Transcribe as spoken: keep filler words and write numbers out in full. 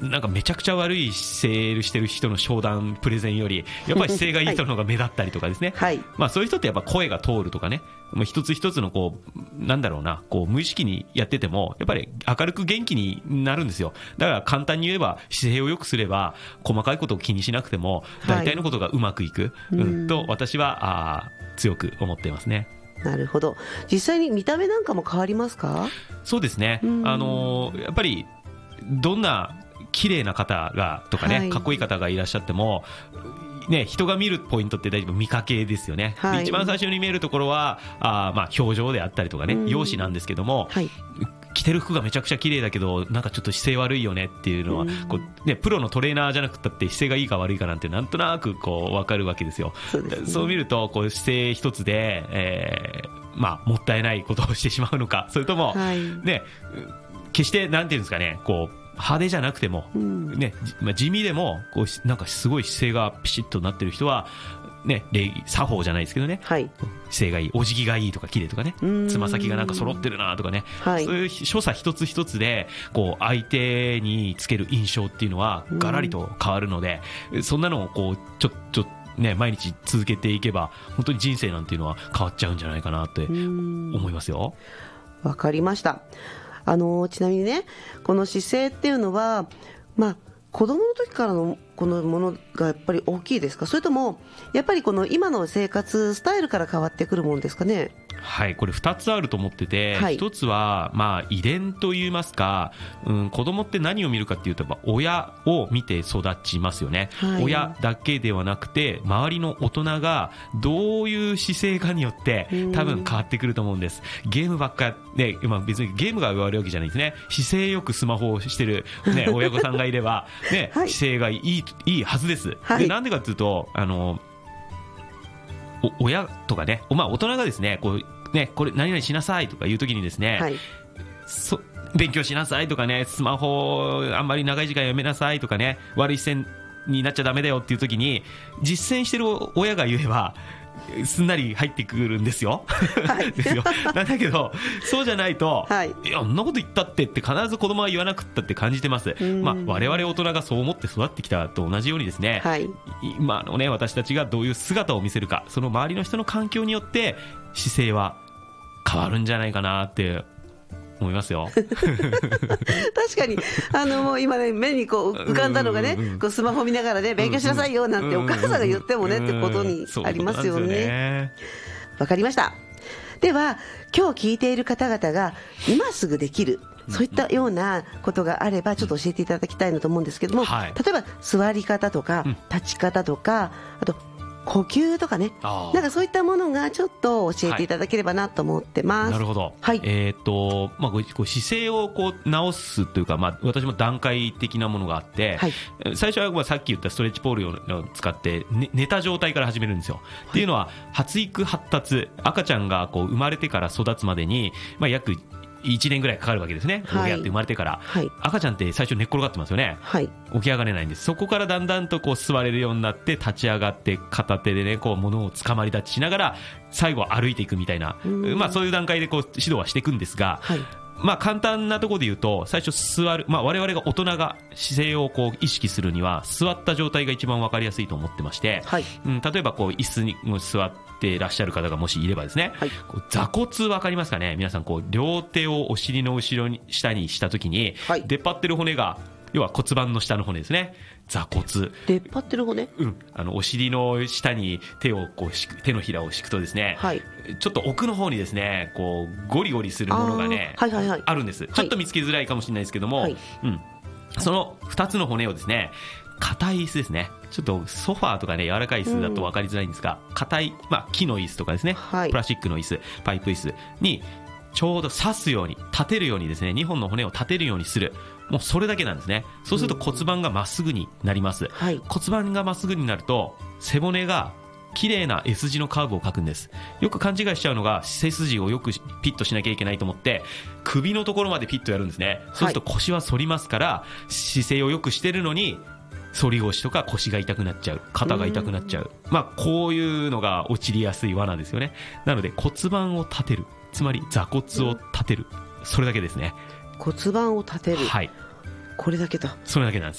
なんかめちゃくちゃ悪い姿勢してる人の商談プレゼンよりやっぱり姿勢がいい人の方が目立ったりとかですね、はいまあ、そういう人ってやっぱ声が通るとかね、もう一つ一つのこうなんだろうなこう無意識にやっててもやっぱり明るく元気になるんですよ。だから簡単に言えば姿勢を良くすれば細かいことを気にしなくても大体のことがうまくいく、はいうん、と私はあ強く思っていますね。 なるほど。実際に見た目なんかも変わりますか？ そうですね、あのやっぱりどんな綺麗な方がとかね、はい、かっこいい方がいらっしゃってもね、人が見るポイントって大体見かけですよね、はい、で一番最初に見えるところはあまあ表情であったりとかね、容姿なんですけども、はい、着てる服がめちゃくちゃ綺麗だけどなんかちょっと姿勢悪いよねっていうのはこう、ね、プロのトレーナーじゃなくたって姿勢がいいか悪いかなんてなんとなくこう分かるわけですよ。そうですね、そう見るとこう姿勢一つで、えーまあ、もったいないことをしてしまうのか、それとも、はいね、決してなんていうんですかねこう派手じゃなくても、うんねまあ、地味でもこうなんかすごい姿勢がピシッとなってる人は、ね、作法じゃないですけどね、はい、姿勢がいいお辞儀がいいとか綺麗とかねつま先がなんか揃ってるなとかね、はい、そういう所作一つ一つでこう相手につける印象っていうのはガラリと変わるので、そんなのをこうちょちょね、毎日続けていけば本当に人生なんていうのは変わっちゃうんじゃないかなって思いますよ。 わかりました。あのちなみにねこの姿勢っていうのは、まあ、子供の時からのこのものがやっぱり大きいですか、それともやっぱりこの今の生活スタイルから変わってくるものですかね。 はい、これふたつあると思ってて、はい、ひとつはまあ遺伝といいますか、うん、子供って何を見るかっていうと親を見て育ちますよね、はい、親だけではなくて周りの大人がどういう姿勢かによって多分変わってくると思うんです。ゲームばっかで、まあ、別にゲームが悪いわけじゃないですね。姿勢よくスマホをしてる、ね、親御さんがいれば、ねはい、姿勢がいい、いいはずです、はい、でなんでかっていうとあのお親とかね、まあ、大人がですね、こうね、これ何々しなさいとかいうときにですね、はい、そ勉強しなさいとかね、スマホあんまり長い時間やめなさいとかね、悪い姿勢になっちゃダメだよっていうときに実践してる親が言えばすんなり入ってくるんですよ、はい、ですよなんだけどそうじゃないと、はい、いやあんなこと言ったってって必ず子供は言わなくったって感じてます。まあ、我々大人がそう思って育ってきたと同じようにですね、はい、今のね私たちがどういう姿を見せるか、その周りの人の環境によって姿勢は変わるんじゃないかなって思いますよ確かにあのもう今ね目にこう浮かんだのがね、うんうん、こうスマホ見ながらね勉強しなさいよなんてお母さんが言ってもねってことにありますよね。わかりました。では今日聞いている方々が今すぐできるそういったようなことがあればちょっと教えていただきたいなと思うんですけども、はい、例えば座り方とか立ち方とか、あと呼吸とかね、なんかそういったものがちょっと教えていただければなと思ってます。 はい、なるほど、はい、えーとまあ、こう姿勢をこう直すというか、まあ、私も段階的なものがあって、はい、最初はまあさっき言ったストレッチポールを使って、ね、寝た状態から始めるんですよ、はい、っていうのは発育発達、赤ちゃんがこう生まれてから育つまでに、まあ、約いちねんぐらいかかるわけですね、はい、って生まれてから、はい、赤ちゃんって最初寝っ転がってますよね、はい、起き上がれないんです。そこからだんだんとこう座れるようになって立ち上がって片手でねこう物をつかまり立ちしながら最後は歩いていくみたいな、まあ、そういう段階でこう指導はしていくんですが、はい、まあ、簡単なところで言うと最初座る、まあ、我々が大人が姿勢をこう意識するには座った状態が一番分かりやすいと思ってまして、はい、うん、例えばこう椅子に座っていらっしゃる方がもしいればですね、はい、こう座骨分かりますかね。皆さんこう両手をお尻の後ろに下にしたときに、はい、出っ張ってる骨が要は骨盤の下の骨ですね、座骨。 出っ張ってる骨、 うん、あのお尻の下に手をこう敷く、手のひらを敷くとですね、はい、ちょっと奥の方にですねこうゴリゴリするものがね あ,、はいはいはい、あるんです。ちょっと見つけづらいかもしれないですけども、はい、うん、そのふたつの骨をですね硬い椅子ですね、ちょっとソファーとかね柔らかい椅子だと分かりづらいんですが、硬い、まあ、木の椅子とかですね、はい、プラスチックの椅子、パイプ椅子にちょうど刺すように立てるようにですねにほんの骨を立てるようにする、もうそれだけなんですね。そうすると骨盤がまっすぐになります、はい、骨盤がまっすぐになると背骨が綺麗な S 字のカーブを描くんです。よく勘違いしちゃうのが背筋をよくピッとしなきゃいけないと思って首のところまでピッとやるんですね。そうすると腰は反りますから、はい、姿勢をよくしてるのに反り腰とか腰が痛くなっちゃう、肩が痛くなっちゃう、まあ、こういうのが陥りやすい罠ですよね。なので骨盤を立てる、つまり座骨を立てる、それだけですね。 骨盤を立てる、はい、これだけだ。 それだけなんです。